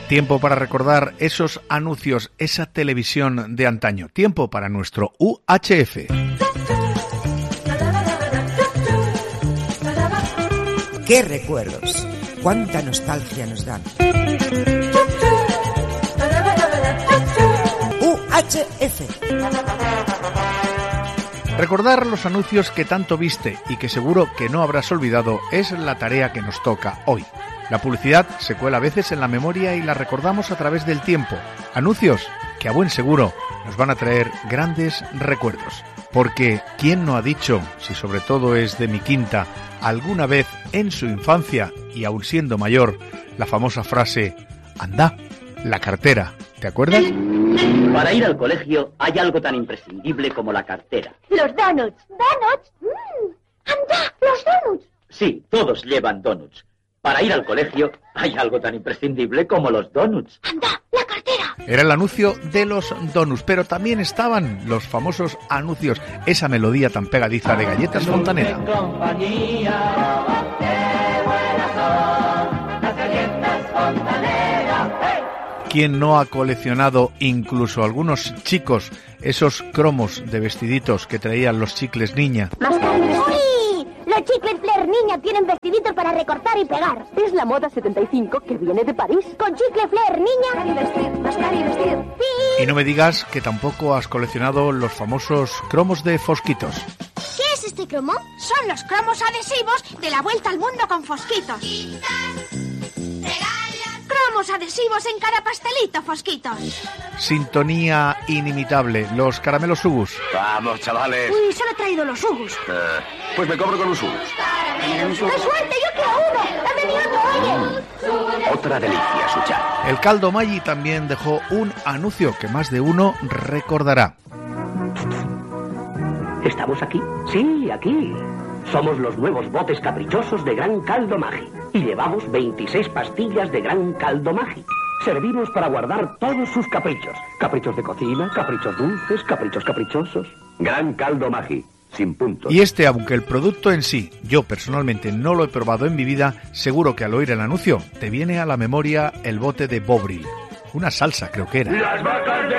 Tiempo para recordar esos anuncios, esa televisión de antaño. Tiempo para nuestro UHF. ¡Qué recuerdos! ¡Cuánta nostalgia nos dan! UHF. Recordar los anuncios que tanto viste y que seguro que no habrás olvidado es la tarea que nos toca hoy. La publicidad se cuela a veces en la memoria y la recordamos a través del tiempo. Anuncios que a buen seguro nos van a traer grandes recuerdos. Porque, ¿quién no ha dicho, si sobre todo es de mi quinta, alguna vez en su infancia y aún siendo mayor, la famosa frase, anda, la cartera, ¿te acuerdas? Para ir al colegio hay algo tan imprescindible como la cartera. Los donuts. ¿Donuts? ¡Anda! ¡Los donuts! Sí, todos llevan donuts. Para ir al colegio hay algo tan imprescindible como los donuts. ¡Anda! ¡La cartera! Era el anuncio de los donuts, pero también estaban los famosos anuncios, esa melodía tan pegadiza de Galletas Fontaneda. ¿Quién no ha coleccionado, incluso algunos chicos, esos cromos de vestiditos que traían los chicles niña? ¡Uy! Los chicles Flair niña tienen vestiditos para recortar y pegar. Es la moda 75 que viene de París. Con chicle Flair niña. Y vestir, mascar y vestir. Y no me digas que tampoco has coleccionado los famosos cromos de Fosquitos. ¿Qué es este cromo? Son los cromos adhesivos de la vuelta al mundo con Fosquitos. Cromos adhesivos en cada pastelito, Fosquitos. Sintonía inimitable, los caramelos Ugus. Vamos, chavales. Uy, solo he traído los Ugus. Pues me cobro con un Ugus. ¡Qué suerte! ¡Yo quiero uno! ¡Dame mi otro, oye! Otra delicia, Sucha. El caldo Maggi también dejó un anuncio que más de uno recordará. ¿Estamos aquí? Sí, aquí. Somos los nuevos botes caprichosos de Gran Caldo Maggi. Y llevamos 26 pastillas de Gran Caldo Maggi. Servimos para guardar todos sus caprichos. Caprichos de cocina, caprichos dulces, caprichos caprichosos. Gran Caldo Maggi, sin puntos. Y este, aunque el producto en sí, yo personalmente no lo he probado en mi vida, seguro que al oír el anuncio te viene a la memoria el bote de Bovril. Una salsa, creo que era. Las vacas de